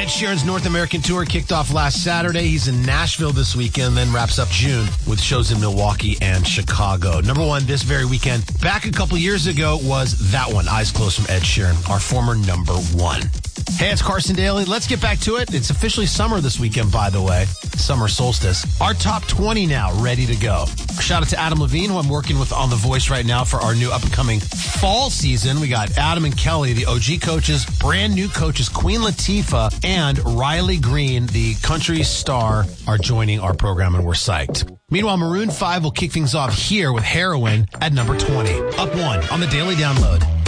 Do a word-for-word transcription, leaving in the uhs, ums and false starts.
Ed Sheeran's North American tour kicked off last Saturday. He's in Nashville this weekend, then wraps up June with shows in Milwaukee and Chicago. Number one this very weekend, back a couple years ago, was that one, Eyes Closed from Ed Sheeran, our former number one. Hey, it's Carson Daly. Let's get back to it. It's officially summer this weekend, by the way. Summer solstice. Our top twenty now, ready to go. Shout out to Adam Levine, who I'm working with on The Voice right now for our new up-and-coming fall season. We got Adam and Kelly, the O G coaches, brand new coaches, Queen Latifah, and Riley Green, the country star, are joining our program, and we're psyched. Meanwhile, Maroon five will kick things off here with Heroin at number twenty. Up one on the Daily Download.